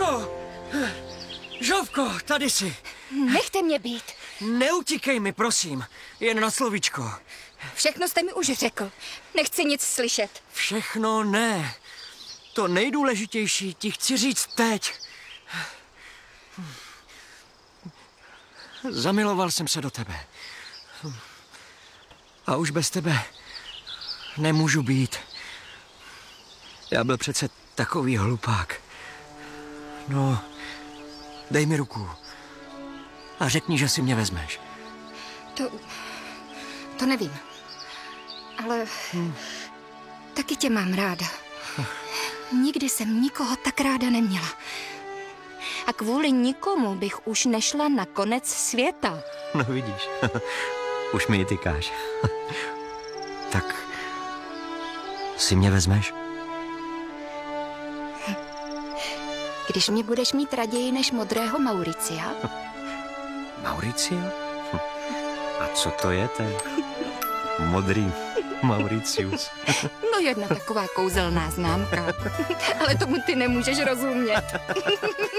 Žofko! Žofko, tady jsi. Nechte mě být. Neutíkej mi, prosím. Jen na slovíčko. Všechno jste mi už řekl. Nechci nic slyšet. Všechno ne. To nejdůležitější ti chci říct teď. Zamiloval jsem se do tebe. A už bez tebe nemůžu být. Já byl přece takový hlupák. No, dej mi ruku a řekni, že si mě vezmeš. To nevím. Ale taky tě mám ráda. Nikdy jsem nikoho tak ráda neměla. A kvůli nikomu bych už nešla na konec světa. No vidíš, už mi ji tykáš. Tak si mě vezmeš? Když mě budeš mít raději než modrého Mauricia? Mauricio? A co to je ten modrý Mauricius? No jedna taková kouzelná známka. Ale tomu ty nemůžeš rozumět.